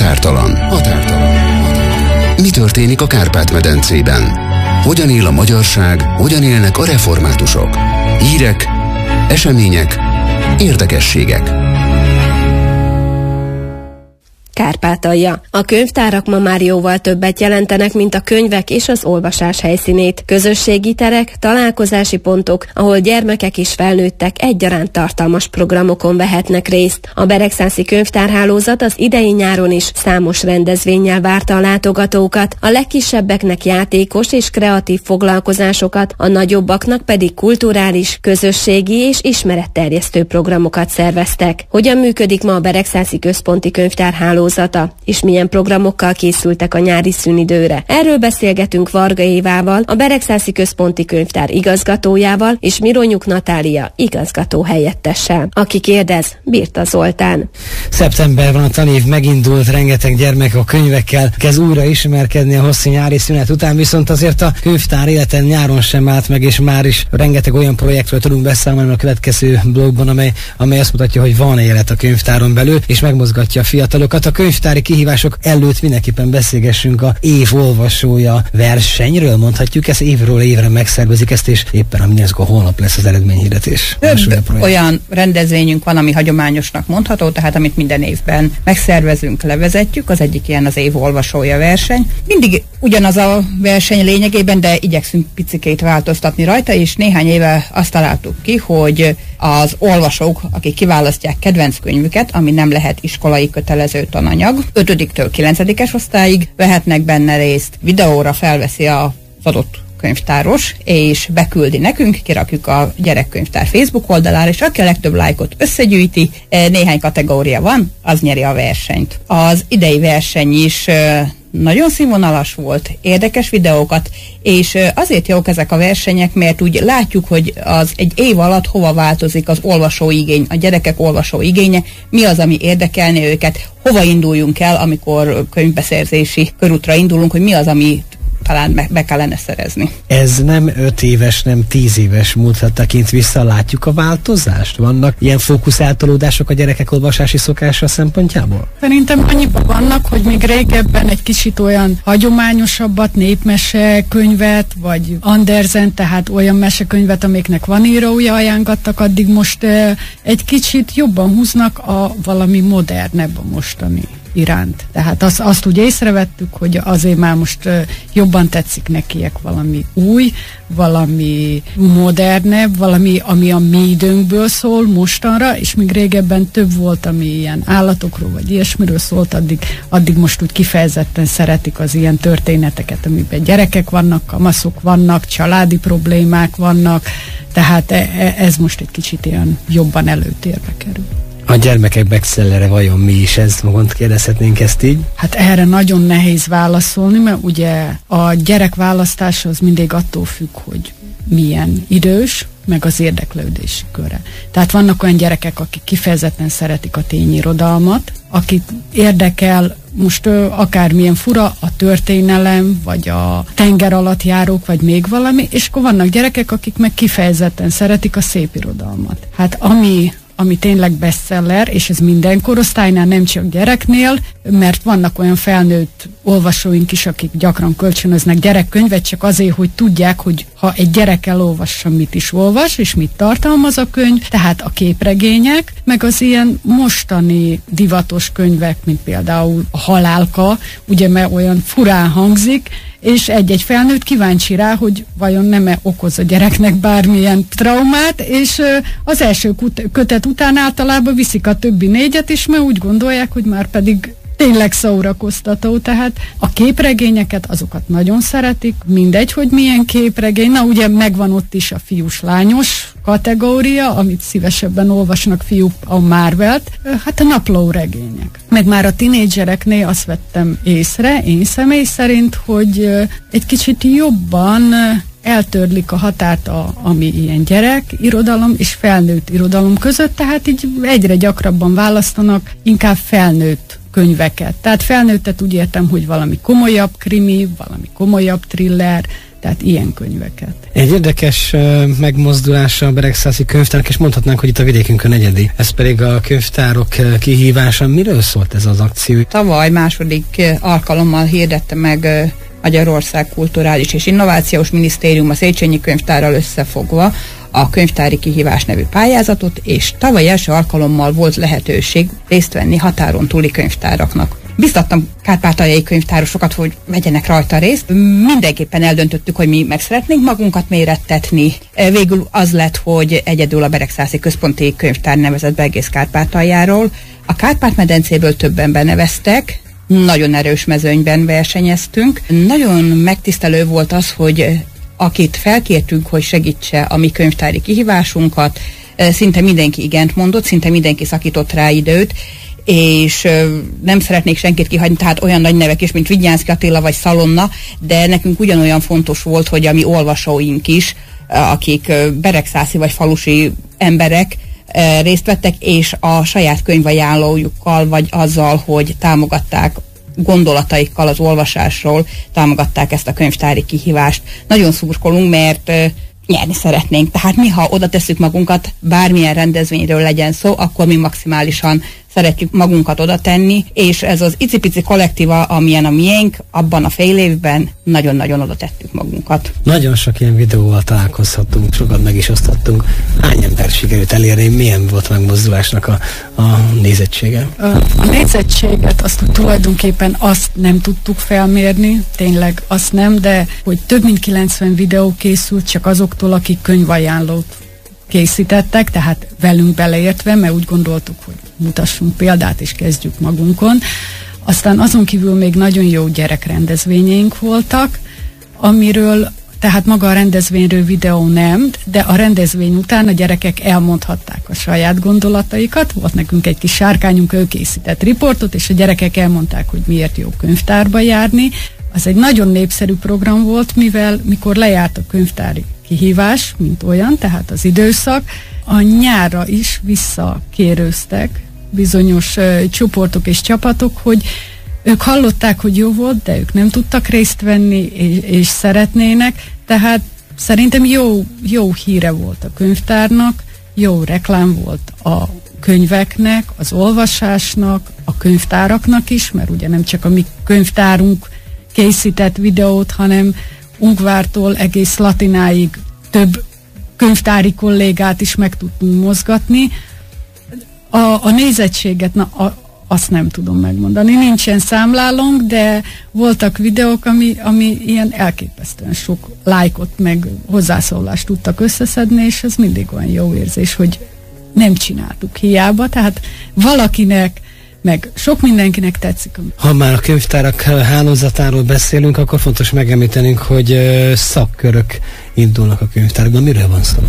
Határtalan. Mi történik a Kárpát-medencében? Hogyan él a magyarság, hogyan élnek a reformátusok? Hírek, események, érdekességek. Kárpátalja. A könyvtárak ma már jóval többet jelentenek, mint a könyvek és az olvasás helyszínét. Közösségi terek, találkozási pontok, ahol gyermekek és felnőttek egyaránt tartalmas programokon vehetnek részt. A Beregszászi könyvtárhálózat az idei nyáron is számos rendezvénnyel várta a látogatókat, a legkisebbeknek játékos és kreatív foglalkozásokat, a nagyobbaknak pedig kulturális, közösségi és ismeretterjesztő programokat szerveztek. Hogyan működik ma a Beregszászi Központi Könyvtárhálózat, és milyen programokkal készültek a nyári szünidőre? Erről beszélgetünk Varga Évával, a Beregszászi Központi Könyvtár igazgatójával, és Mironyuk Natália igazgató helyettessel. Aki kérdez, Birta Zoltán. Szeptemberben a tanév megindult, rengeteg gyermek a könyvekkel kezd újra ismerkedni a hosszú nyári szünet után, viszont azért a könyvtár életen nyáron sem állt meg, és már is rengeteg olyan projektről tudunk beszámolni a következő blogban, amely azt mutatja, hogy van élet a könyvtáron belül, és megmozgatja a fiatalokat. A könyvtári kihívások előtt mindenképpen beszélgessünk a év olvasója versenyről, mondhatjuk, ezt évről évre megszervezik ezt, és éppen a UNESCO holnap lesz az eredményhirdetés. Több olyan rendezvényünk van, ami hagyományosnak mondható, tehát amit minden évben megszervezünk, levezetjük, az egyik ilyen az év olvasója verseny. Mindig ugyanaz a verseny lényegében, de igyekszünk picikét változtatni rajta, és néhány éve azt találtuk ki, hogy az olvasók, akik kiválasztják kedvenc könyvüket, ami nem lehet iskolai kötelező tananyag, 5-től 9-es osztályig vehetnek benne részt, videóra felveszi az adott könyvtáros, és beküldi nekünk, kirakjuk a gyerekkönyvtár Facebook oldalára, és aki a legtöbb lájkot összegyűjti, néhány kategória van, az nyeri a versenyt. Az idei verseny is nagyon színvonalas volt, érdekes videókat, és azért jók ezek a versenyek, mert úgy látjuk, hogy az egy év alatt hova változik az olvasóigény, a gyerekek olvasóigénye, mi az, ami érdekelni őket, hova induljunk el, amikor könyvbeszerzési körútra indulunk, hogy mi az, ami talán be kellene szerezni. Ez nem 5 éves, nem 10 éves múltra tekint vissza, látjuk a változást? Vannak ilyen fókuszáltalódások a gyerekek olvasási szokása szempontjából? Szerintem annyiban vannak, hogy még régebben egy kicsit olyan hagyományosabbat, népmese könyvet, vagy Andersen, tehát olyan mesekönyvet, amiknek van írója, ajánlgattak, addig most egy kicsit jobban húznak a valami modernebb a mostani iránt. Tehát azt úgy észrevettük, hogy azért már most jobban tetszik nekiek valami új, valami modernebb, valami, ami a mi időnkből szól mostanra, és még régebben több volt, ami ilyen állatokról, vagy ilyesmiről szólt, addig most úgy kifejezetten szeretik az ilyen történeteket, amiben gyerekek vannak, kamaszok vannak, családi problémák vannak, tehát ez most egy kicsit ilyen jobban előtérbe kerül. A gyermekek bestselleri vajon mi is ez? Magont kérdezhetnénk ezt így? Hát erre nagyon nehéz válaszolni, mert ugye a gyerekválasztás az mindig attól függ, hogy milyen idős, meg az érdeklődési köre. Tehát vannak olyan gyerekek, akik kifejezetten szeretik a tényirodalmat, akik érdekel most akármilyen fura a történelem, vagy a tenger alatt járók, vagy még valami, és akkor vannak gyerekek, akik meg kifejezetten szeretik a szépirodalmat. Hát ami tényleg bestseller, és ez minden korosztálynál, nem csak gyereknél, mert vannak olyan felnőtt olvasóink is, akik gyakran kölcsönöznek gyerekkönyvet, csak azért, hogy tudják, hogy ha egy gyerek elolvassa, mit is olvas, és mit tartalmaz a könyv, tehát a képregények, meg az ilyen mostani divatos könyvek, mint például a Halálka, ugye, mert olyan furán hangzik, és egy-egy felnőtt kíváncsi rá, hogy vajon nem okoz a gyereknek bármilyen traumát, és az első kötet után általában viszik a többi 4-et is, mert úgy gondolják, hogy már pedig tényleg szórakoztató, tehát a képregényeket, azokat nagyon szeretik, mindegy, hogy milyen képregény, na ugye megvan ott is a fiús-lányos kategória, amit szívesebben olvasnak fiúk, a Marvelt, hát a naplóregények. Meg már a tinédzsereknél azt vettem észre, én személy szerint, hogy egy kicsit jobban eltörlik a határt ami ilyen gyerek irodalom és felnőtt irodalom között, tehát így egyre gyakrabban választanak inkább felnőtt könyveket. Tehát felnőttet úgy értem, hogy valami komolyabb krimi, valami komolyabb thriller, Tehát ilyen könyveket. Egy érdekes megmozdulása a Beregszászi könyvtárnak, és mondhatnánk, hogy itt a vidékünkön egyedi. Ez pedig a könyvtárok kihívása. Miről szólt ez az akció? Tavaly második alkalommal hirdette meg Magyarország Kulturális és Innovációs Minisztérium a Széchenyi Könyvtárral összefogva a Könyvtári Kihívás nevű pályázatot, és tavaly első alkalommal volt lehetőség részt venni határon túli könyvtáraknak. Biztattam kárpátaljai könyvtárosokat, hogy vegyenek rajta részt. Mindenképpen eldöntöttük, hogy mi meg szeretnénk magunkat mérettetni. Végül az lett, hogy egyedül a Beregszászi Központi Könyvtár nevezett be egész Kárpátaljáról. A Kárpát-medencéből többen beneveztek, nagyon erős mezőnyben versenyeztünk. Nagyon megtisztelő volt az, hogy akit felkértünk, hogy segítse a mi könyvtári kihívásunkat, szinte mindenki igent mondott, szinte mindenki szakított rá időt, és nem szeretnék senkit kihagyni, tehát olyan nagy nevek is, mint Vigyánszky Attila vagy Szalonna, de nekünk ugyanolyan fontos volt, hogy a mi olvasóink is, akik beregszászi vagy falusi emberek, részt vettek, és a saját könyvajánlójukkal, vagy azzal, hogy támogatták gondolataikkal az olvasásról, támogatták ezt a könyvtári kihívást. Nagyon szurkolunk, mert nyerni szeretnénk. Tehát mi, ha oda tesszük magunkat, bármilyen rendezvényről legyen szó, akkor mi maximálisan szeretjük magunkat oda tenni, és ez az icipici kollektíva, amilyen a miénk, abban a fél évben nagyon-nagyon oda tettük magunkat. Nagyon sok ilyen videóval találkozhattunk, sokat meg is osztottunk. Hány ember sikerült elérni, milyen volt megmozdulásnak a nézettsége? A nézettséget azt tulajdonképpen azt nem tudtuk felmérni, tényleg azt nem, de hogy több mint 90 videó készült csak azoktól, akik könyvajánlót készítettek, tehát velünk beleértve, mert úgy gondoltuk, hogy mutassunk példát és kezdjük magunkon. Aztán azon kívül még nagyon jó gyerekrendezvényeink voltak, amiről, tehát maga a rendezvényről videó nem, de a rendezvény után a gyerekek elmondhatták a saját gondolataikat. Volt nekünk egy kis sárkányunk, ő készített riportot, és a gyerekek elmondták, hogy miért jó könyvtárba járni. Az egy nagyon népszerű program volt, mivel mikor lejárt a könyvtári kihívás, mint olyan, tehát az időszak, a nyárra is visszakérőztek bizonyos csoportok és csapatok, hogy ők hallották, hogy jó volt, de ők nem tudtak részt venni, és szeretnének, tehát szerintem jó híre volt a könyvtárnak, jó reklám volt a könyveknek, az olvasásnak, a könyvtáraknak is, mert ugye nem csak a mi könyvtárunk készített videót, hanem Ungvártól egész Latináig több könyvtári kollégát is meg tudtunk mozgatni. A nézettséget, azt nem tudom megmondani. Nincsen számlálónk, de voltak videók, ami ilyen elképesztően sok lájkot meg hozzászólást tudtak összeszedni, és ez mindig olyan jó érzés, hogy nem csináltuk hiába, tehát valakinek meg sok mindenkinek tetszik. Ha már a könyvtárak hálózatáról beszélünk, akkor fontos megemlítenünk, hogy szakkörök indulnak a könyvtárokban. Miről van szó?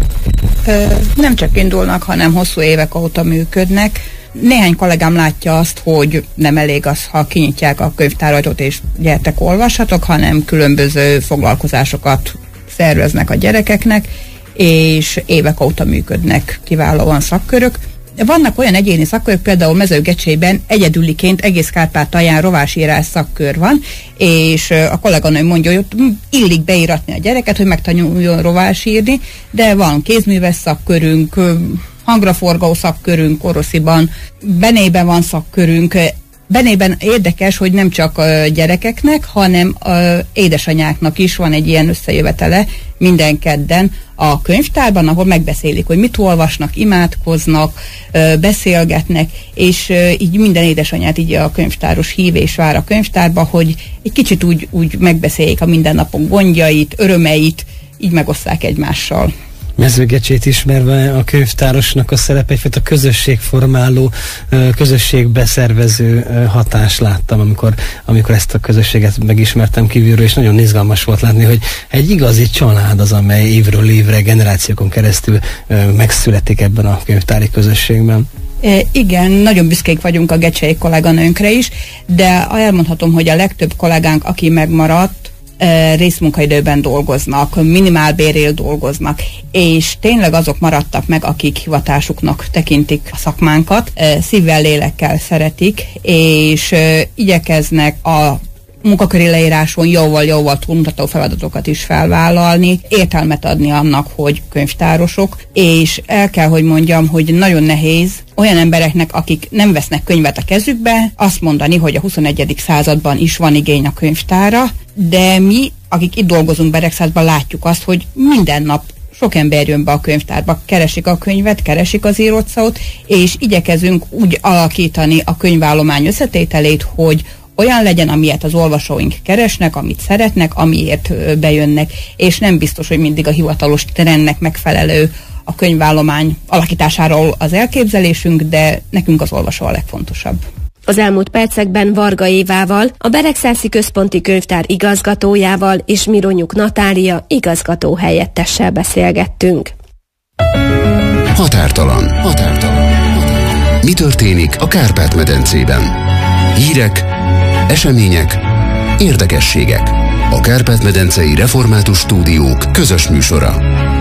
Nem csak indulnak, hanem hosszú évek óta működnek. Néhány kollégám látja azt, hogy nem elég az, ha kinyitják a könyvtárajtót és gyertek, olvashatok, hanem különböző foglalkozásokat szerveznek a gyerekeknek, és évek óta működnek kiválóan szakkörök. Vannak olyan egyéni szakkörök, például Mezőgecsében egyedüliként egész Kárpátalján rovásírás szakkör van, és a kolléganő mondja, hogy ott illik beíratni a gyereket, hogy megtanuljon rovásírni, de van kézműves szakkörünk, hangraforgó szakkörünk Orosziban, Benében van szakkörünk. Benében érdekes, hogy nem csak a gyerekeknek, hanem édesanyáknak is van egy ilyen összejövetele minden kedden a könyvtárban, ahol megbeszélik, hogy mit olvasnak, imádkoznak, beszélgetnek, és így minden édesanyát így a könyvtáros hív és vár a könyvtárba, hogy egy kicsit úgy megbeszéljék a mindennapok gondjait, örömeit, így megosszák egymással. Mezőgecsét ismerve a könyvtárosnak a szerepe egyfajta közösségformáló, közösségbeszervező hatást láttam, amikor ezt a közösséget megismertem kívülről, és nagyon izgalmas volt látni, hogy egy igazi család az, amely évről évre, generációkon keresztül megszületik ebben a könyvtári közösségben. Igen, nagyon büszkék vagyunk a gecsei kolléganőnkre is, de elmondhatom, hogy a legtöbb kollégánk, aki megmaradt, részmunkaidőben dolgoznak, minimálbérrel dolgoznak, és tényleg azok maradtak meg, akik hivatásuknak tekintik a szakmánkat, szívvel, lélekkel szeretik, és igyekeznek a munkaköri leíráson jóval túlmutató feladatokat is felvállalni, értelmet adni annak, hogy könyvtárosok, és el kell, hogy mondjam, hogy nagyon nehéz olyan embereknek, akik nem vesznek könyvet a kezükbe, azt mondani, hogy a 21. században is van igény a könyvtára, de mi, akik itt dolgozunk Beregszázban, látjuk azt, hogy minden nap sok ember jön be a könyvtárba, keresik a könyvet, keresik az írott szót, és igyekezünk úgy alakítani a könyvállomány összetételét, hogy olyan legyen, amilyet az olvasóink keresnek, amit szeretnek, amiért bejönnek, és nem biztos, hogy mindig a hivatalos trendnek megfelelő a könyvállomány alakításáról az elképzelésünk, de nekünk az olvasó a legfontosabb. Az elmúlt percekben Varga Évával, a Beregszászi Központi Könyvtár igazgatójával és Mironyuk Natália igazgató helyettessel beszélgettünk. Határtalan. Mi történik a Kárpát-medencében? Hírek, események, érdekességek. A Kárpát-medencei Református Stúdiók közös műsora.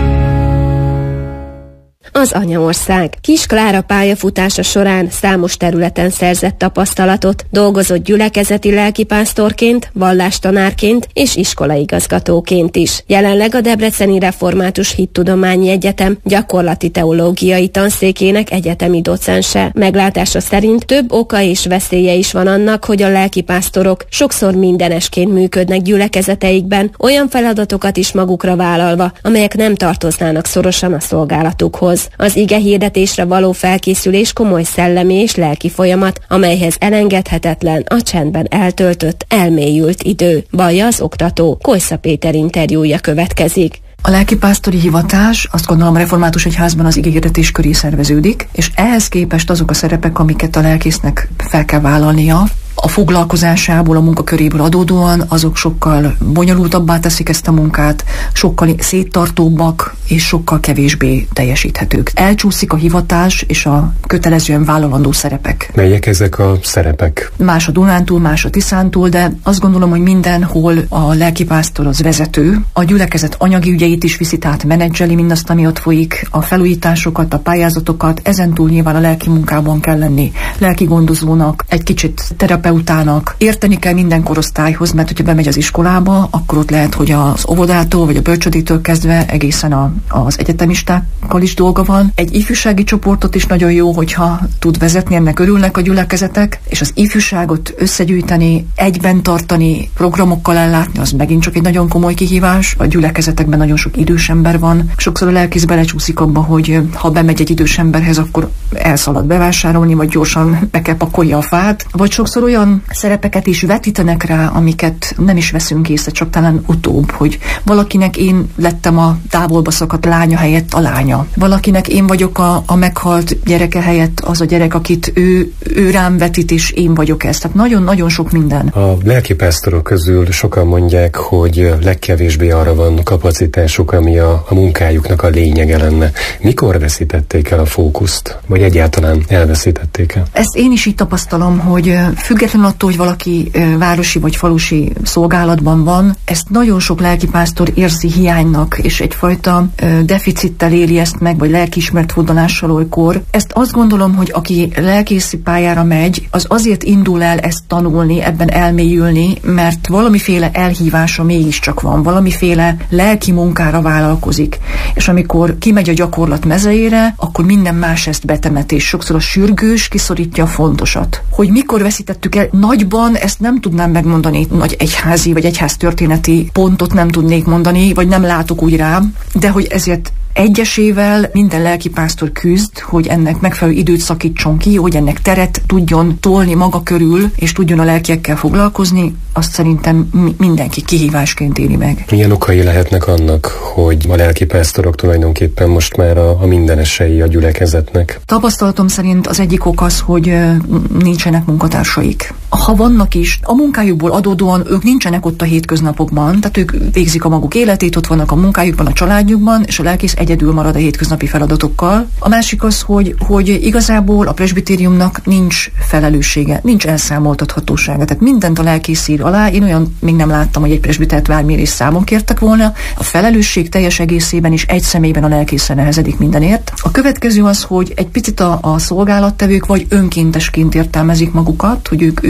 Az anyaország. Kis Klára pályafutása során számos területen szerzett tapasztalatot, dolgozott gyülekezeti lelkipásztorként, vallástanárként és iskolaigazgatóként is. Jelenleg a Debreceni Református Hittudományi Egyetem gyakorlati teológiai tanszékének egyetemi docense. Meglátása szerint több oka és veszélye is van annak, hogy a lelkipásztorok sokszor mindenesként működnek gyülekezeteikben, olyan feladatokat is magukra vállalva, amelyek nem tartoznának szorosan a szolgálatukhoz. Az igehirdetésre való felkészülés komoly szellemi és lelki folyamat, amelyhez elengedhetetlen a csendben eltöltött, elmélyült idő. Vallja az oktató. Kojsza Péter interjúja következik. A lelkipásztori hivatás, azt gondolom, a Református Egyházban az igehirdetés köré szerveződik, és ehhez képest azok a szerepek, amiket a lelkésznek fel kell vállalnia, a foglalkozásából, a munkaköréből adódóan, azok sokkal bonyolultabbá teszik ezt a munkát, sokkal széttartóbbak és sokkal kevésbé teljesíthetők. Elcsúszik a hivatás és a kötelezően vállalandó szerepek. Melyek ezek a szerepek? Más a Dunántúl, más a Tiszántúl, de azt gondolom, hogy mindenhol a lelkipásztor az vezető, a gyülekezet anyagi ügyeit is viszi, tehát menedzseli mindazt, ami ott folyik, a felújításokat, a pályázatokat, ezentúl nyilván a lelki munkában kell lenni, lelki gondozónak, egy kicsit terapeutának. Érteni kell minden korosztályhoz, mert hogyha bemegy az iskolába, akkor ott lehet, hogy az óvodától vagy a bölcsődétől kezdve egészen az egyetemistákkal is dolga van. Egy ifjúsági csoportot is nagyon jó, hogyha tud vezetni, ennek örülnek a gyülekezetek, és az ifjúságot összegyűjteni, egyben tartani, programokkal ellátni, az megint csak egy nagyon komoly kihívás. A gyülekezetekben nagyon sok idős ember van. Sokszor a lelkész belecsúszik abba, hogy ha bemegy egy idős emberhez, akkor elszalad bevásárolni, vagy gyorsan be kell pakolja a fát, vagy sokszor olyan szerepeket is vetítenek rá, amiket nem is veszünk észre, csak talán utóbb, hogy valakinek én lettem a távolba szakadt lánya helyett a lánya. Valakinek én vagyok a meghalt gyereke helyett az a gyerek, akit ő rám vetít, és én vagyok ez. Tehát nagyon-nagyon sok minden. A lelkipásztorok közül sokan mondják, hogy legkevésbé arra van kapacitásuk, ami a munkájuknak a lényege lenne. Mikor veszítették el a fókuszt? Vagy egyáltalán elveszítették el? Ezt én is így tapasztalom, hogy függetlenül attól, hogy valaki városi vagy falusi szolgálatban van, ezt nagyon sok lelkipásztor érzi hiánynak, és egyfajta deficittel éli ezt meg, vagy lelkiismert fordalással olykor. Ezt azt gondolom, hogy aki lelkészi pályára megy, az azért indul el ezt tanulni, ebben elmélyülni, mert valamiféle elhívása mégiscsak van, valamiféle lelki munkára vállalkozik. És amikor kimegy a gyakorlat mezejére, akkor minden más ezt betemet, és sokszor a sürgős kiszorítja a fontosat. Hogy mikor veszítettük el nagyban, ezt nem tudnám megmondani, nagy egyházi vagy egyháztörténeti pontot nem tudnék mondani, vagy nem látok úgy rám, de hogy ezért egyesével minden lelkipásztor küzd, hogy ennek megfelelő időt szakítson ki, hogy ennek teret tudjon tolni maga körül, és tudjon a lelkiekkel foglalkozni, azt szerintem mindenki kihívásként éli meg. Milyen okai lehetnek annak, hogy a lelkipásztorok tulajdonképpen most már a mindenesei a gyülekezetnek? Tapasztalatom szerint az egyik ok az, hogy nincsenek munkatársaik. Ha vannak is, a munkájukból adódóan ők nincsenek ott a hétköznapokban, tehát ők végzik a maguk életét, ott vannak a munkájukban, a családjukban, és a lelkész egyedül marad a hétköznapi feladatokkal. A másik az, hogy igazából a presbitériumnak nincs felelőssége, nincs elszámoltathatósága. Tehát mindent a lelkész ír alá. Én olyan még nem láttam, hogy egy presbitert bármiért is számon kértek volna. A felelősség teljes egészében is egy személyben a lelkészre nehezedik mindenért. A következő az, hogy egy picit a szolgálattevők vagy önkéntesként értelmezik magukat, hogy ők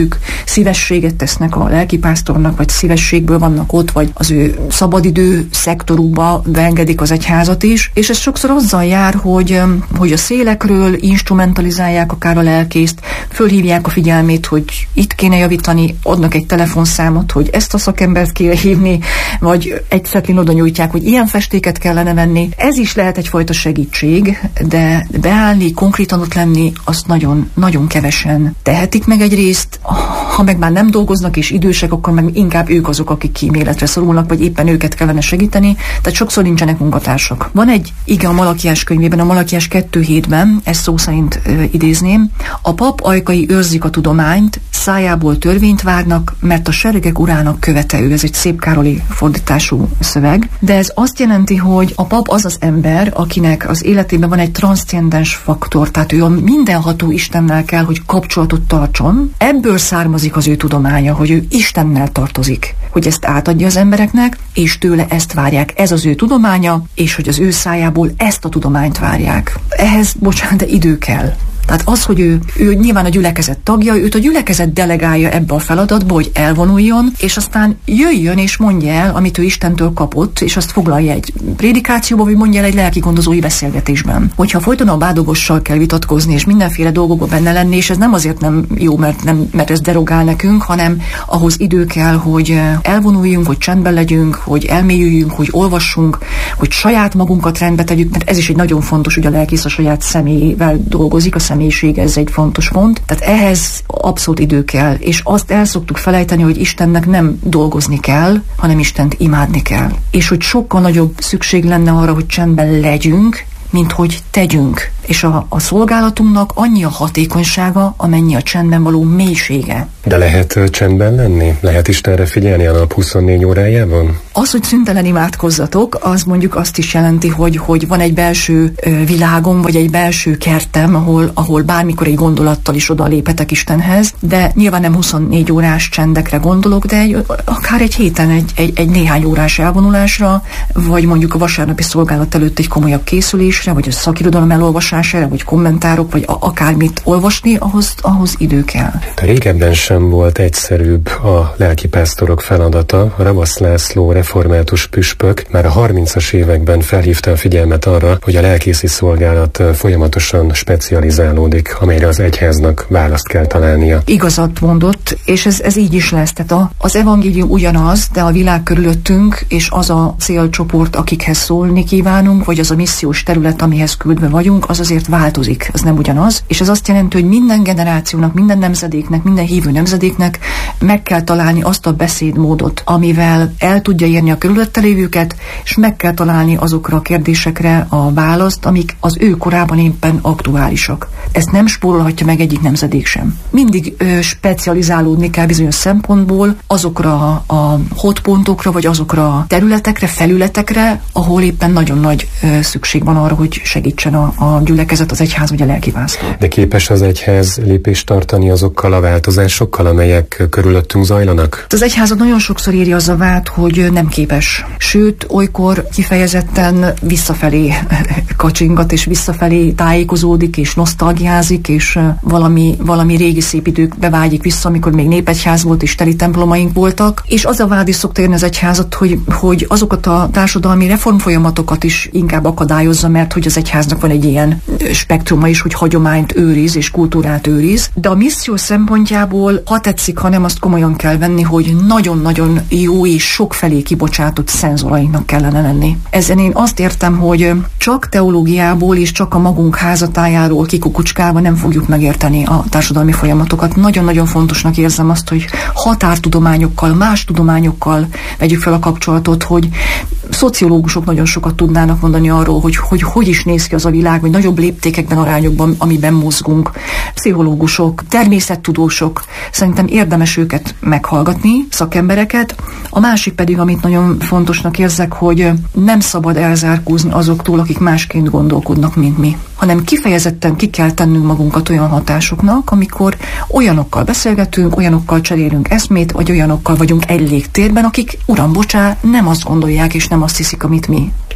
szívességet tesznek a lelkipásztornak, vagy szívességből vannak ott, vagy az ő szabadidő szektorukba beengedik az egyházat is, és ez sokszor azzal jár, hogy a szélekről instrumentalizálják akár a lelkészt, fölhívják a figyelmét, hogy itt kéne javítani, adnak egy telefonszámot, hogy ezt a szakembert kéne hívni, vagy egy szetlin oda nyújtják, hogy ilyen festéket kellene venni. Ez is lehet egyfajta segítség, de beállni, konkrétan ott lenni, azt nagyon, nagyon kevesen tehetik meg egyrészt. Ha meg már nem dolgoznak és idősek, akkor meg inkább ők azok, akik kíméletre szorulnak, vagy éppen őket kellene segíteni, tehát sokszor nincsenek munkatársak. Van egy ige a Malakiás könyvében, a Malakiás 2:7-ben, ezt szó szerint idézném: a pap ajkai őrzik a tudományt, szájából törvényt vágnak, mert a seregek urának követe ő. Ez egy Szép Károli fordítású szöveg. De ez azt jelenti, hogy a pap az az ember, akinek az életében van egy transzcendens faktor, tehát ő a mindenható Istennel kell, hogy kapcsolatot tartson. Ebből származik az ő tudománya, hogy ő Istennel tartozik, hogy ezt átadja az embereknek, és tőle ezt várják. Ez az ő tudománya, és hogy az ő szájából ezt a tudományt várják. Ehhez, bocsánat, de idő kell. Tehát az, hogy ő nyilván a gyülekezet tagja, őt a gyülekezet delegálja ebbe a feladatba, hogy elvonuljon, és aztán jöjjön és mondja el, amit ő Istentől kapott, és azt foglalja egy prédikációba, vagy mondja el egy lelki gondozói beszélgetésben. Hogyha folyton a bádogossal kell vitatkozni, és mindenféle dolgokban benne lenni, és ez nem azért nem jó, mert ez derogál nekünk, hanem ahhoz idő kell, hogy elvonuljunk, hogy csendben legyünk, hogy elmélyüljünk, hogy olvassunk, hogy saját magunkat rendbe tegyük, mert ez is egy nagyon fontos, hogy a lelkész a saját személyével dolgozik, a személyiség, ez egy fontos pont. Tehát ehhez abszolút idő kell, és azt el szoktuk felejteni, hogy Istennek nem dolgozni kell, hanem Istent imádni kell. És hogy sokkal nagyobb szükség lenne arra, hogy csendben legyünk, mint hogy tegyünk. És a szolgálatunknak annyi a hatékonysága, amennyi a csendben való mélysége. De lehet csendben lenni? Lehet Istenre figyelni a nap 24 órájában? Az, hogy szüntelen imádkozzatok, az mondjuk azt is jelenti, hogy van egy belső világom, vagy egy belső kertem, ahol bármikor egy gondolattal is oda léphetek Istenhez, de nyilván nem 24 órás csendekre gondolok, de akár egy héten egy néhány órás elvonulásra, vagy mondjuk a vasárnapi szolgálat előtt egy komolyabb készülésre, vagy a szakirodalom elolvasására, vagy kommentárok, vagy akármit olvasni, ahhoz idő kell. De régebben sem volt egyszerűbb a lelkipásztorok feladata. A Ravasz László református püspök már a 30-as években felhívta a figyelmet arra, hogy a lelkészi szolgálat folyamatosan specializálódik, amelyre az egyháznak választ kell találnia. Igazat mondott, és ez így is lesz. Tehát az evangélium ugyanaz, de a világ körülöttünk, és az a célcsoport, akikhez szólni kívánunk, vagy az a missziós terület, amihez küldve vagyunk, az azért változik, az nem ugyanaz. És ez azt jelenti, hogy minden generációnak, minden nemzedéknek, minden hívő nemzedéknek meg kell találni azt a beszédmódot, amivel el tudja érni a körülötte lévőket, és meg kell találni azokra a kérdésekre a választ, amik az ő korában éppen aktuálisak. Ezt nem spórolhatja meg egyik nemzedék sem. Mindig specializálódni kell bizonyos szempontból azokra a hotpontokra, vagy azokra a területekre, felületekre, ahol éppen nagyon nagy szükség van arra, hogy segítsen a gyülekezet, az egyház vagy a lelkipásztor. De képes az egyház lépést tartani azokkal a változásokkal, amelyek körülöttünk zajlanak? Az egyházat nagyon sokszor írja az a vád, hogy nem képes. Sőt, olykor kifejezetten visszafelé kacsingat, és visszafelé tájékozódik, és nosztalgiázik, és valami régi szép időkbe vágyik vissza, amikor még népegyház volt, és teli templomaink voltak. És az a vád is szokta érni az egyházat, hogy azokat a társadalmi reformfolyamatokat is inkább akadályozza, mert hogy az egyháznak van egy ilyen spektruma is, hogy hagyományt őriz és kultúrát őriz. De a misszió szempontjából, ha tetszik, ha nem, azt komolyan kell venni, hogy nagyon-nagyon jó és sokfelé kibocsátott szenzorainknak kellene lenni. Ezen én azt értem, hogy csak teológiából és csak a magunk házatájáról kikukucskálva nem fogjuk megérteni a társadalmi folyamatokat. Nagyon-nagyon fontosnak érzem azt, hogy határtudományokkal, más tudományokkal vegyük fel a kapcsolatot, hogy szociológusok nagyon sokat tudnának mondani arról, hogy is néz ki az a világ, vagy nagyobb léptékekben, arányokban, amiben mozgunk. Pszichológusok, természettudósok, szerintem érdemes őket meghallgatni, szakembereket. A másik pedig, amit nagyon fontosnak érzek, hogy nem szabad elzárkózni azoktól, akik másként gondolkodnak, mint mi, hanem kifejezetten ki kell tennünk magunkat olyan hatásoknak, amikor olyanokkal beszélgetünk, olyanokkal cserélünk eszmét, vagy olyanokkal vagyunk egy légtérben, akik, uram, bocsá, nem azt gondolják, és nem azt hiszik, amit mi.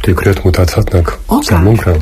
tükröt mutathatnak számunkra?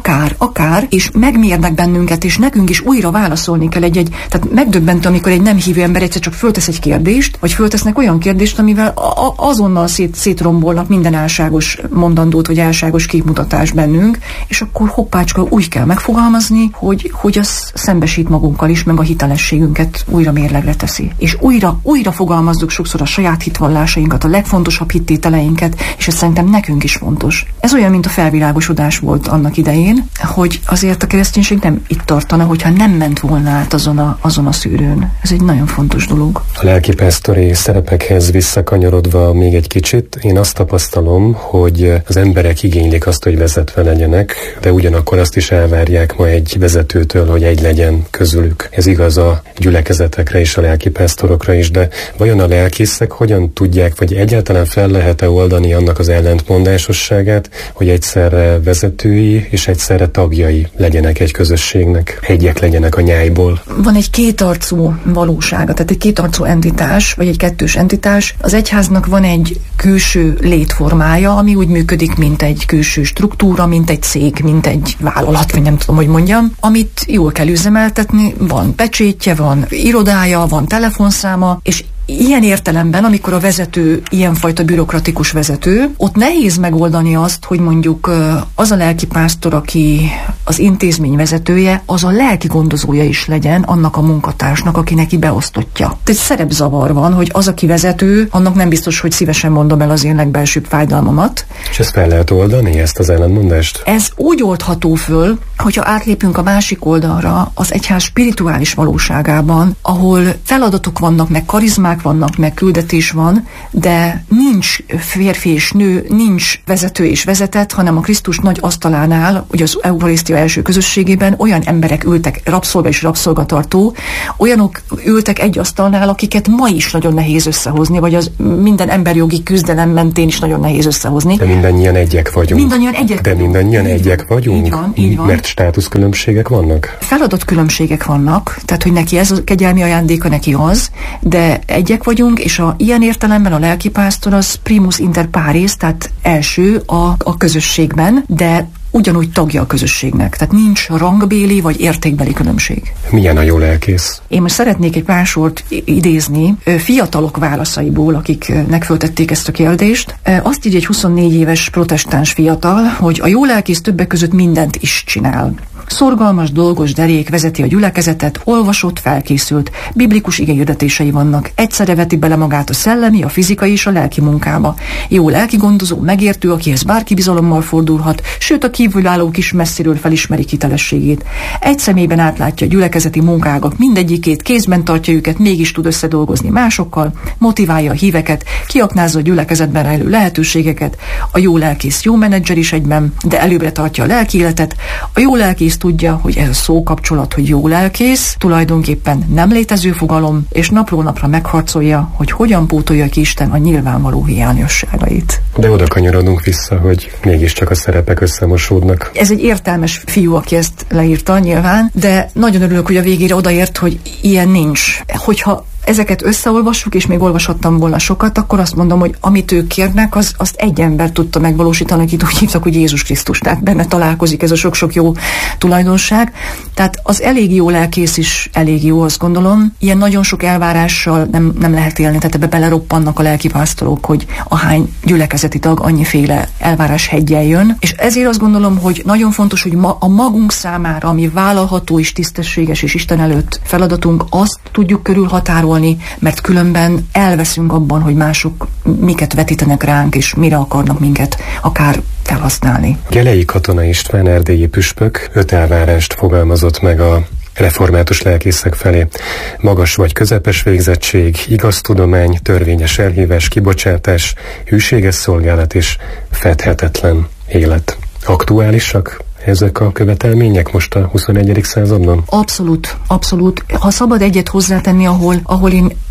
Akár, és megmérnek bennünket, és nekünk is újra válaszolni kell tehát megdöbbentő, amikor egy nem hívő ember egyszer csak föltesz egy kérdést, vagy föltesznek olyan kérdést, amivel azonnal szétrombolnak minden álságos mondandót, vagy álságos képmutatás bennünk, és akkor hoppácska úgy kell megfogalmazni, hogy az szembesít magunkkal is, meg a hitelességünket újra mérlegre teszi. És újra fogalmazzuk sokszor a saját hitvallásainkat, a legfontosabb hittételeinket, és ez szerintem nekünk is fontos. Ez olyan, mint a felvilágosodás volt annak idején, hogy azért a kereszténység nem itt tartana, hogyha nem ment volna át azon a szűrőn. Ez egy nagyon fontos dolog. A lelkipásztori szerepekhez visszakanyarodva még egy kicsit, én azt tapasztalom, hogy az emberek igénylik azt, hogy vezetve legyenek, de ugyanakkor azt is elvárják ma egy vezetőtől, hogy egy legyen közülük. Ez igaz a gyülekezetekre és a lelkipásztorokra is, de vajon a lelkészek hogyan tudják, vagy egyáltalán fel lehet-e oldani annak az ellentmondásosságát, hogy egyszerre vezetői és egyszerre tagjai legyenek egy közösségnek, egyek legyenek a nyájból? Van egy kétarcú valósága, tehát egy kétarcú entitás, vagy egy kettős entitás. Az egyháznak van egy külső létformája, ami úgy működik, mint egy külső struktúra, mint egy cég, mint egy vállalat, vagy nem tudom, hogy mondjam, amit jól kell üzemeltetni, van pecsétje, van irodája, van telefonszáma, és ilyen értelemben, amikor a vezető ilyenfajta bürokratikus vezető, ott nehéz megoldani azt, hogy mondjuk az a lelkipásztor, aki az intézmény vezetője, az a lelki gondozója is legyen annak a munkatársnak, aki neki beosztottja. Egy szerepzavar van, hogy az, aki vezető, annak nem biztos, hogy szívesen mondom el az én legbelsőbb fájdalmamat. És ezt fel lehet oldani, ezt az ellentmondást? Ez úgy oldható föl, hogyha átlépünk a másik oldalra, az egyház spirituális valóságában, ahol feladatok vannak, meg karizmák vannak, meg küldetés van, de nincs férfi és nő, nincs vezető és vezetett, hanem a Krisztus nagy asztalánál, ugye az Eucharisztia első közösségében olyan emberek ültek, rabszolga és rabszolgatartó, olyanok ültek egy asztalnál, akiket ma is nagyon nehéz összehozni, vagy az minden emberjogi küzdelem mentén is nagyon nehéz összehozni. De mindannyian egyek vagyunk. Mindannyian egyek vagyunk? Így van. Mert státuszkülönbségek vannak? Feladatkülönbségek vannak, tehát hogy neki ez a kegyelmi ajándéka, neki az, de egyek vagyunk, és ilyen értelemben a lelkipásztor az primus inter pares, tehát első a közösségben, de ugyanúgy tagja a közösségnek. Tehát nincs rangbéli vagy értékbeli különbség. Milyen a jó lelkész? Én most szeretnék egy pár sort idézni fiatalok válaszaiból, akiknek föltették ezt a kérdést. Azt írja egy 24 éves protestáns fiatal, hogy a jó lelkész többek között mindent is csinál. Szorgalmas, dolgos, derék, vezeti a gyülekezetet, olvasott, felkészült, biblikus igéhirdetései vannak, egyszerre veti bele magát a szellemi, a fizikai és a lelki munkába. Jó lelki gondozó, megértő, akihez bárki bizalommal fordulhat, sőt a kívülállók is messziről felismerik hitelességét. Egy személyben átlátja a gyülekezeti munkágak mindegyikét, kézben tartja őket, mégis tud összedolgozni másokkal, motiválja a híveket, kiaknázza a gyülekezetben rejlő lehetőségeket. A jó lelkész jó menedzser is egyben, de előbbre tartja a lelki életet. A jó lelkész tudja, hogy ez a szókapcsolat, hogy jó lelkész, tulajdonképpen nem létező fogalom, és napról napra megharcolja, hogy hogyan pótolja ki Isten a nyilvánvaló hiányosságait. De oda kanyarodunk vissza, hogy mégiscsak a szerepek összemosódnak. Ez egy értelmes fiú, aki ezt leírta nyilván, de nagyon örülök, hogy a végére odaért, hogy ilyen nincs. Hogyha ezeket összeolvassuk, és még olvashattam volna sokat, akkor azt mondom, hogy amit ők kérnek, azt egy ember tudta megvalósítani, akit úgy hívtak, hogy Jézus Krisztus. Tehát benne találkozik ez a sok-sok jó tulajdonság. Tehát az elég jó lelkész is elég jó, azt gondolom. Ilyen nagyon sok elvárással nem lehet élni, tehát ebbe beleroppannak a lelkipásztorok, hogy ahány gyülekezeti tag annyiféle elvárás heggyel jön. És ezért azt gondolom, hogy nagyon fontos, hogy a magunk számára, ami vállalható és tisztességes és Isten előtt feladatunk, azt tudjuk körülhatárolni, mert különben elveszünk abban, hogy mások miket vetítenek ránk, és mire akarnak minket akár felhasználni. Gelei Katona István erdélyi püspök 5 elvárást fogalmazott meg a református lelkészek felé. Magas vagy közepes végzettség, igaz tudomány, törvényes elhívás, kibocsátás, hűséges szolgálat és fedhetetlen élet. Aktuálisak ezek a követelmények most a 21. században? Abszolút. Ha szabad egyet hozzátenni, ahol én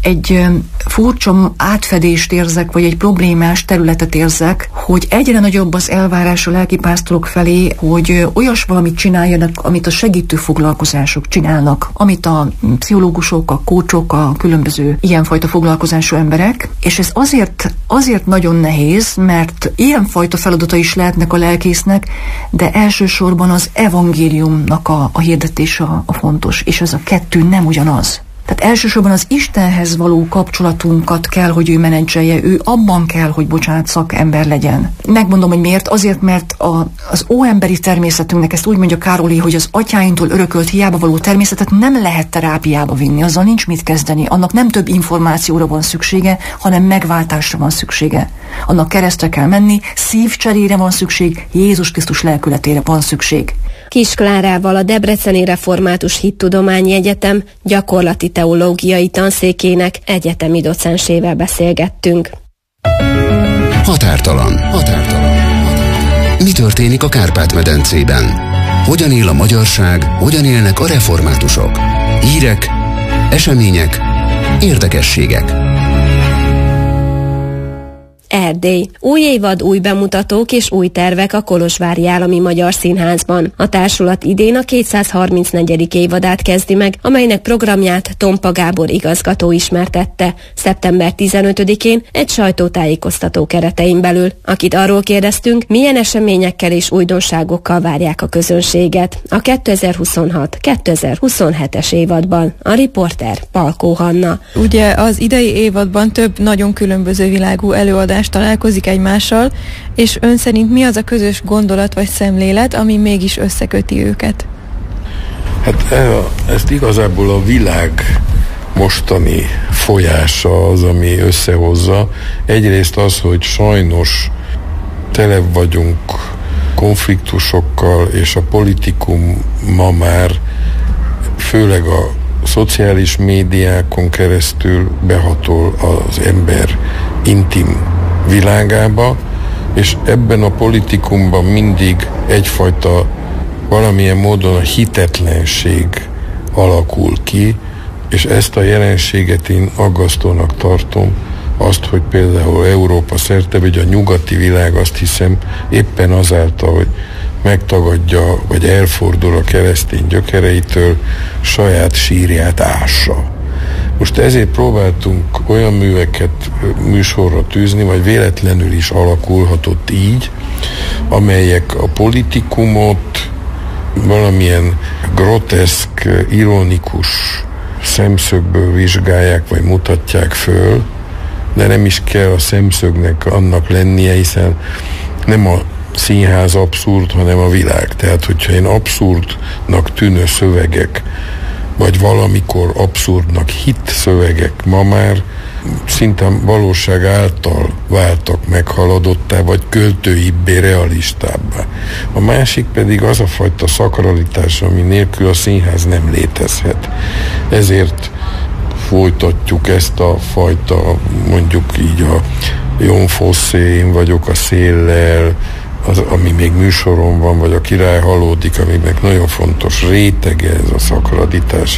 egy furcsa átfedést érzek, vagy egy problémás területet érzek, hogy egyre nagyobb az elvárás a lelkipásztorok felé, hogy olyas valamit csináljanak, amit a segítő foglalkozások csinálnak, amit a pszichológusok, a kócsok, a különböző ilyenfajta foglalkozású emberek, és ez azért nagyon nehéz, mert ilyenfajta feladata is lehetnek a lelkésznek, de elsősorban az evangéliumnak a hirdetése a fontos, és ez a kettő nem ugyanaz. Tehát elsősorban az Istenhez való kapcsolatunkat kell, hogy ő menedzselje, ő abban kell, hogy bocsánat, szakember legyen. Megmondom, hogy miért. Azért, mert az óemberi természetünknek, ezt úgy mondja Károli, hogy az atyáinktól örökölt hiába való természetet nem lehet terápiába vinni, azzal nincs mit kezdeni. Annak nem több információra van szüksége, hanem megváltásra van szüksége. Annak keresztre kell menni, szívcserére van szükség, Jézus Krisztus lelkületére van szükség. Kis Klárával, a Debreceni Református Hittudományi Egyetem gyakorlati teológiai tanszékének egyetemi docensével beszélgettünk. Határtalan. Mi történik a Kárpát-medencében? Hogyan él a magyarság, hogyan élnek a reformátusok? Hírek, események, érdekességek. Erdély. Új évad, új bemutatók és új tervek a Kolozsvári Állami Magyar Színházban. A társulat idén a 234. évadát kezdi meg, amelynek programját Tompa Gábor igazgató ismertette szeptember 15-én egy sajtótájékoztató keretein belül, akit arról kérdeztünk, milyen eseményekkel és újdonságokkal várják a közönséget a 2026-2027-es évadban. A riporter Palkó Hanna. Ugye az idei évadban több nagyon különböző világú előadás találkozik egymással, és ön szerint mi az a közös gondolat vagy szemlélet, ami mégis összeköti őket? Hát ezt igazából a világ mostani folyása az, ami összehozza. Egyrészt az, hogy sajnos tele vagyunk konfliktusokkal, és a politikum ma már főleg a szociális médiákon keresztül behatol az ember intim világába, és ebben a politikumban mindig egyfajta valamilyen módon a hitetlenség alakul ki, és ezt a jelenséget én aggasztónak tartom, azt, hogy például Európa szerte, vagy a nyugati világ, azt hiszem éppen azáltal, hogy megtagadja, vagy elfordul a keresztény gyökereitől, saját sírját ássa. Most ezért próbáltunk olyan műveket műsorra tűzni, vagy véletlenül is alakulhatott így, amelyek a politikumot valamilyen groteszk, ironikus szemszögből vizsgálják, vagy mutatják föl, de nem is kell a szemszögnek annak lennie, hiszen nem a színház abszurd, hanem a világ. Tehát, hogyha én abszurdnak tűnő szövegek, vagy valamikor abszurdnak hitt szövegek ma már szinte valóság által váltak meghaladottá, vagy költőibbé, realistábbá. A másik pedig az a fajta szakralitás, ami nélkül a színház nem létezhet. Ezért folytatjuk ezt a fajta, mondjuk így a Jon Fosse, Én vagyok a széllel, az, ami még műsoron van, vagy a Király halódik, aminek nagyon fontos rétege ez a szakralitás,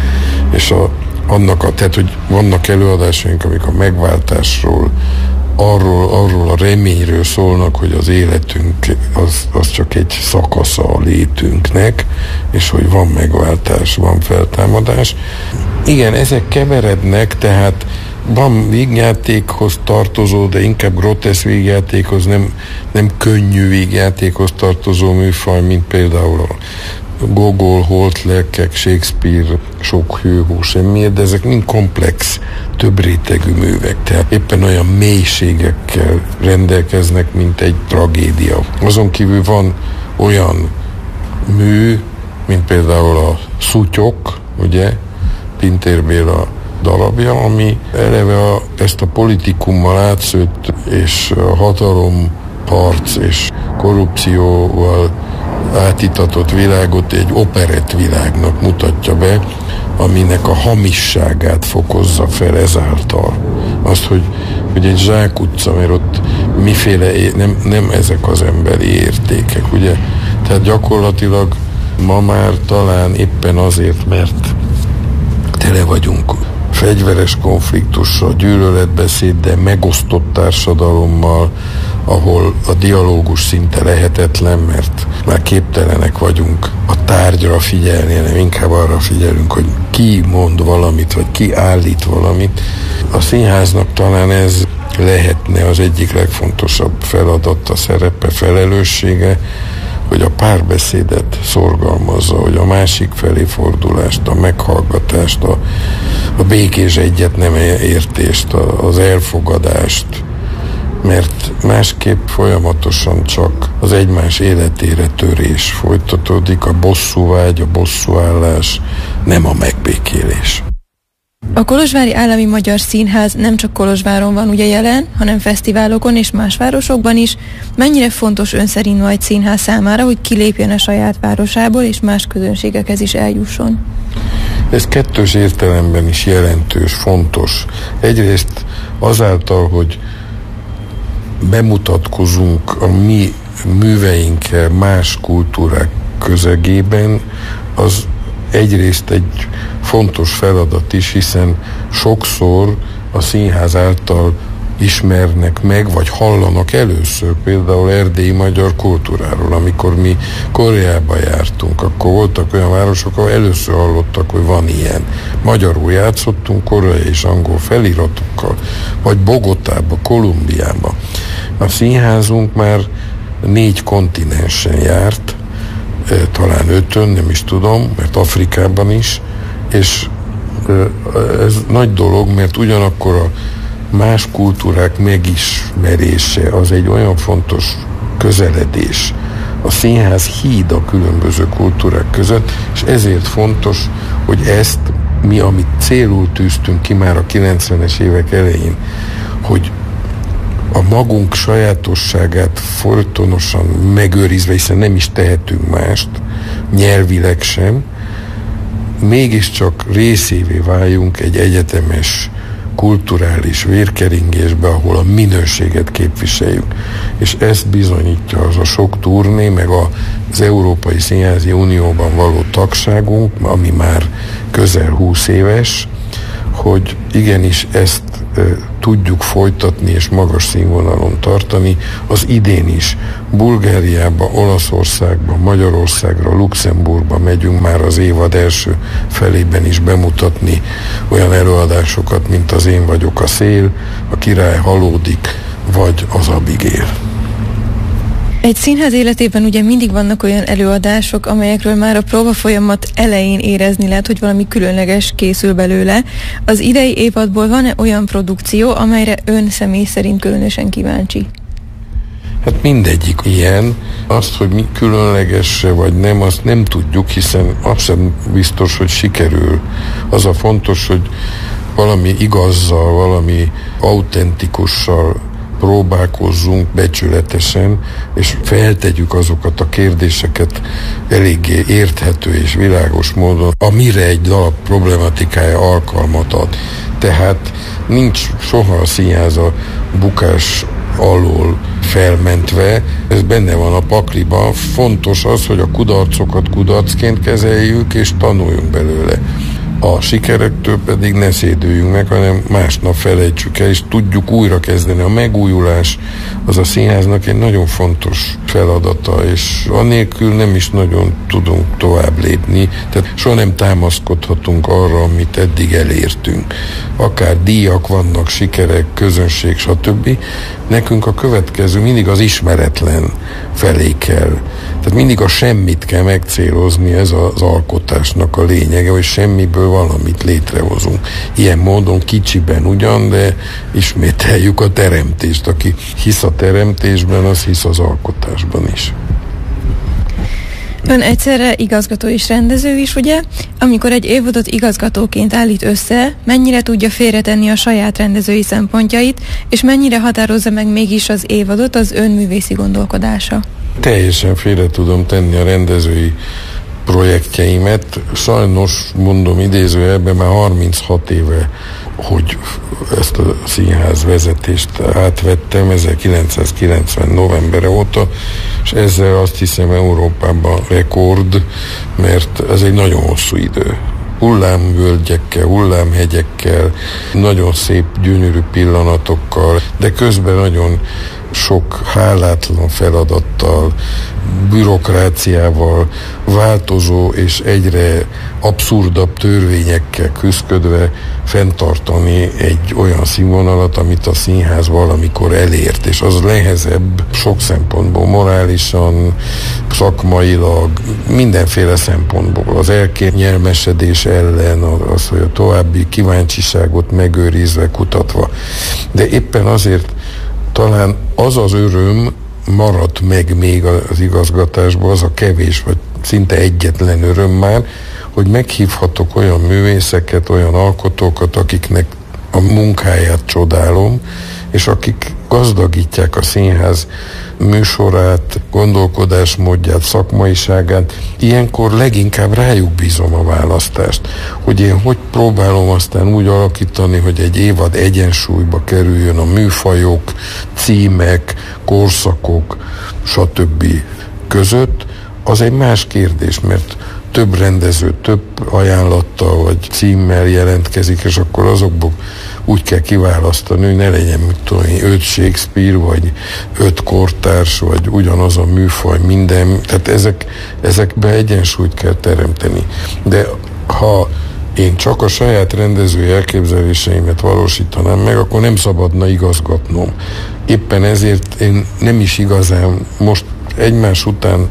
tehát, hogy vannak előadásaink, amik a megváltásról, arról a reményről szólnak, hogy az életünk az csak egy szakasza a létünknek, és hogy van megváltás, van feltámadás. Igen, ezek keverednek, tehát van vígjátékhoz tartozó, de inkább groteszk vígjátékhoz, nem könnyű vígjátékhoz tartozó műfaj, mint például a Gogol, Holt lelkek, Shakespeare, sok hőhó, semmiért, de ezek mind komplex, több rétegű művek, tehát éppen olyan mélységekkel rendelkeznek, mint egy tragédia. Azon kívül van olyan mű, mint például a Szutyok, ugye, Pintér Béla darabja, ami eleve ezt a politikummal átszőtt, és a hatalomharc és korrupcióval átitatott világot egy operett világnak mutatja be, aminek a hamisságát fokozza fel ezáltal. Azt, hogy egy zsákutca, mert ott miféle, nem ezek az emberi értékek, ugye? Tehát gyakorlatilag ma már talán éppen azért, mert tele vagyunk fegyveres konfliktussal, gyűlöletbeszéddel, megosztott társadalommal, ahol a dialógus szinte lehetetlen, mert már képtelenek vagyunk a tárgyra figyelni, hanem inkább arra figyelünk, hogy ki mond valamit, vagy ki állít valamit. A színháznak talán ez lehetne az egyik legfontosabb feladata, szerepe, felelőssége, hogy a párbeszédet szorgalmazza, hogy a másik felé fordulást, a meghallgatást, a békés egyetnemértést, az elfogadást, mert másképp folyamatosan csak az egymás életére törés folytatódik, a bosszúvágy, a bosszúállás, nem a megbékélés. A Kolozsvári Állami Magyar Színház nem csak Kolozsváron van ugye jelen, hanem fesztiválokon és más városokban is. Mennyire fontos ön szerint majd színház számára, hogy kilépjen a saját városából és más közönségekhez is eljusson? Ez kettős értelemben is jelentős, fontos. Egyrészt azáltal, hogy bemutatkozunk a mi műveinkkel más kultúrák közegében, az egyrészt egy fontos feladat is, hiszen sokszor a színház által ismernek meg, vagy hallanak először például erdélyi magyar kultúráról. Amikor mi Koreába jártunk, akkor voltak olyan városok, ahol először hallottak, hogy van ilyen. Magyarul játszottunk koreai és angol feliratokkal, vagy Bogotába, Kolumbiába. A színházunk már 4 kontinensen járt, talán 5-ön, nem is tudom, mert Afrikában is, és ez nagy dolog, mert ugyanakkor a más kultúrák megismerése az egy olyan fontos közeledés. A színház híd a különböző kultúrák között, és ezért fontos, hogy ezt mi, amit célul tűztünk ki már a 90-es évek elején, hogy a magunk sajátosságát folytonosan megőrizve, hiszen nem is tehetünk mást, nyelvileg sem, mégiscsak részévé váljunk egy egyetemes kulturális vérkeringésbe, ahol a minőséget képviseljük. És ezt bizonyítja az a sok turné, meg az Európai Színházi Unióban való tagságunk, ami már közel 20 éves, hogy igenis ezt tudjuk folytatni és magas színvonalon tartani. Az idén is Bulgáriába, Olaszországba, Magyarországra, Luxemburgba megyünk már az évad első felében is bemutatni olyan előadásokat, mint az Én vagyok a szél, a Király halódik, vagy az Abigail. Egy színház életében ugye mindig vannak olyan előadások, amelyekről már a próbafolyamat elején érezni lehet, hogy valami különleges készül belőle. Az idei évadból van-e olyan produkció, amelyre ön személy szerint különösen kíváncsi? Hát mindegyik ilyen. Azt, hogy mi különleges vagy nem, azt nem tudjuk, hiszen az sem biztos, hogy sikerül. Az a fontos, hogy valami igazzal, valami autentikussal próbálkozzunk becsületesen, és feltegyük azokat a kérdéseket eléggé érthető és világos módon, amire egy darab problematikája alkalmat ad. Tehát nincs soha a színház a bukás alól felmentve, ez benne van a pakliban. Fontos az, hogy a kudarcokat kudarcként kezeljük, és tanuljunk belőle. A sikerektől pedig ne szédüljünk meg, hanem másnap felejtsük el, és tudjuk újra kezdeni. A megújulás az a színháznak egy nagyon fontos feladata, és annélkül nem is nagyon tudunk tovább lépni, tehát soha nem támaszkodhatunk arra, amit eddig elértünk. Akár díjak vannak, sikerek, közönség, stb. Nekünk a következő mindig az ismeretlen felé kell. Tehát mindig a semmit kell megcélozni, ez az alkotásnak a lényege, hogy semmiből valamit létrehozunk. Ilyen módon kicsiben ugyan, de ismételjük a teremtést. Aki hisz a teremtésben, az hisz az alkotásban is. Ön egyszerre igazgató és rendező is, ugye? Amikor egy évadot igazgatóként állít össze, mennyire tudja félretenni a saját rendezői szempontjait, és mennyire határozza meg mégis az évadot az ön művészi gondolkodása? Teljesen félre tudom tenni a rendezői projektjeimet. Sajnos, mondom idézőjelben, már 36 éve, hogy ezt a színház vezetést átvettem, 1990 novembere óta, és ezzel azt hiszem Európában rekord, mert ez egy nagyon hosszú idő. hullámvölgyekkel, hullámhegyekkel, nagyon szép, gyönyörű pillanatokkal, de közben nagyon sok hálátlan feladattal, bürokráciával, változó és egyre abszurdabb törvényekkel küszködve fenntartani egy olyan színvonalat, amit a színház valamikor elért, és az nehezebb sok szempontból, morálisan, szakmailag, mindenféle szempontból. Az elkényelmesedés ellen, az, hogy a további kíváncsiságot megőrizve, kutatva. De éppen azért talán az az öröm maradt meg még az igazgatásban, az a kevés, vagy szinte egyetlen öröm már, hogy meghívhatok olyan művészeket, olyan alkotókat, akiknek a munkáját csodálom, és akik gazdagítják a színház műsorát, gondolkodásmódját, szakmaiságát. Ilyenkor leginkább rájuk bízom a választást, hogy én hogy próbálom aztán úgy alakítani, hogy egy évad egyensúlyba kerüljön a műfajok, címek, korszakok, stb. Között, az egy más kérdés, mert több rendező, több ajánlattal vagy címmel jelentkezik, és akkor azokból úgy kell kiválasztani, hogy ne legyen, mit tudom én, 5 Shakespeare, vagy 5 kortárs, vagy ugyanaz a műfaj, minden. Tehát ezekbe egyensúlyt kell teremteni. De ha én csak a saját rendezői elképzeléseimet valósítanám meg, akkor nem szabadna igazgatnom. Éppen ezért én nem is igazán most egymás után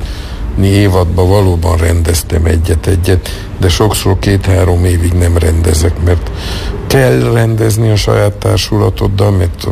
évadban valóban rendeztem egyet-egyet, de sokszor 2-3 évig nem rendezek, mert kell rendezni a saját társulatoddal, mert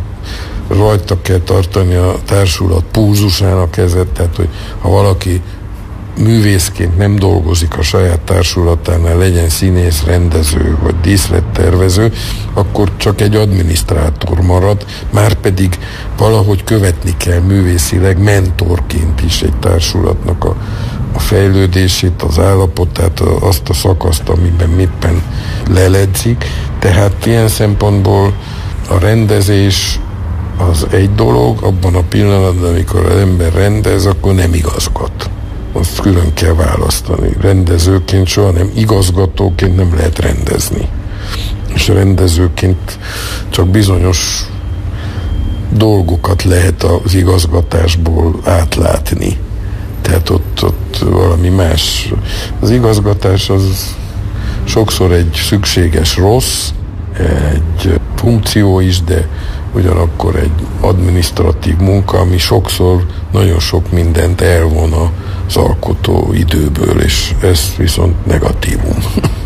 rajta kell tartani a társulat pulzusán a kezet, tehát hogy ha valaki művészként nem dolgozik a saját társulatánál, legyen színész, rendező vagy díszlettervező, akkor csak egy adminisztrátor marad, márpedig valahogy követni kell művészileg mentorként is egy társulatnak a fejlődését, az állapotát, azt a szakaszt, amiben éppen leledzik. Tehát ilyen szempontból a rendezés az egy dolog, abban a pillanatban, amikor az ember rendez, akkor nem igazgat. Azt külön kell választani. Rendezőként soha nem, igazgatóként nem lehet rendezni. És rendezőként csak bizonyos dolgokat lehet az igazgatásból átlátni. Tehát ott valami más. Az igazgatás az sokszor egy szükséges rossz, egy funkció is, de ugyanakkor egy adminisztratív munka, ami sokszor nagyon sok mindent elvon az alkotó időből, és ez viszont negatívum.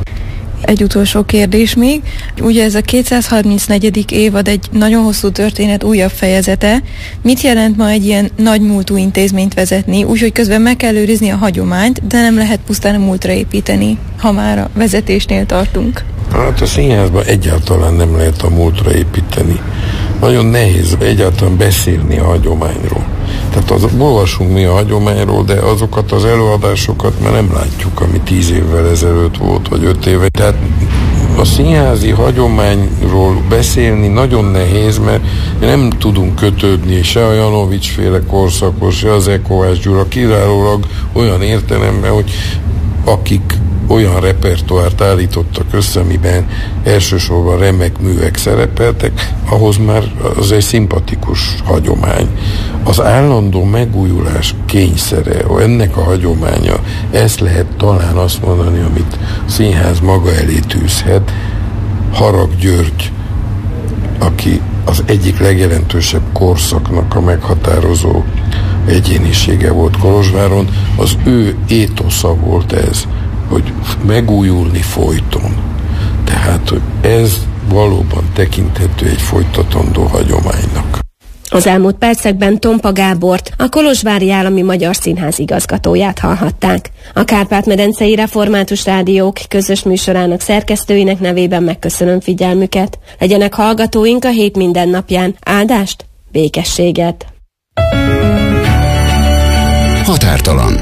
Egy utolsó kérdés még. Ugye ez a 234. évad egy nagyon hosszú történet újabb fejezete. Mit jelent ma egy ilyen nagy múltú intézményt vezetni, úgyhogy közben meg kell őrizni a hagyományt, de nem lehet pusztán a múltra építeni, ha már a vezetésnél tartunk? Hát a színházban egyáltalán nem lehet a múltra építeni. Nagyon nehéz egyáltalán beszélni a hagyományról. Tehát olvasunk mi a hagyományról, de azokat az előadásokat már nem látjuk, ami 10 évvel ezelőtt volt, vagy 5 éve. Tehát a színházi hagyományról beszélni nagyon nehéz, mert nem tudunk kötődni se a Janovics-féle korszakhoz, se az Kovács Gyula, kizárólag olyan értelemben, hogy akik olyan repertoárt állítottak össze, amiben elsősorban remek művek szerepeltek, ahhoz már az egy szimpatikus hagyomány. Az állandó megújulás kényszere, ennek a hagyománya, ezt lehet talán azt mondani, amit a színház maga elé tűzhet. Harag György, aki az egyik legjelentősebb korszaknak a meghatározó egyénisége volt Kolozsváron, az ő étosza volt ez, hogy megújulni folyton. Tehát, hogy ez valóban tekinthető egy folytatandó hagyománynak. Az elmúlt percekben Tompa Gábort, a Kolozsvári Állami Magyar Színház igazgatóját hallhatták. A Kárpát-medencei Református Rádiók közös műsorának szerkesztőinek nevében megköszönöm figyelmüket. Legyenek hallgatóink a hét minden napján. Áldást, békességet! Határtalan.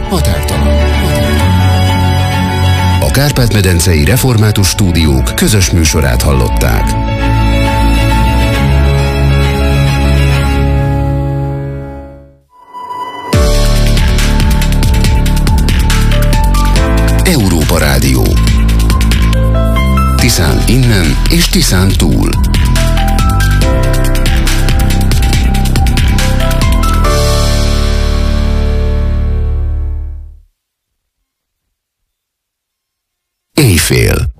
A Kárpát-medencei Református Stúdiók közös műsorát hallották. Európa Rádió. Tiszán innen és Tiszán túl. Éjfél.